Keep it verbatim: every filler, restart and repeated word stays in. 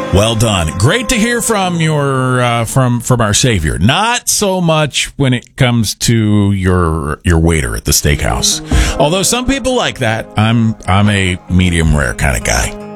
Well done. Great to hear from your uh, from from our Savior. Not so much when it comes to your your waiter at the steakhouse. Although some people like that. I'm I'm a medium rare kind of guy.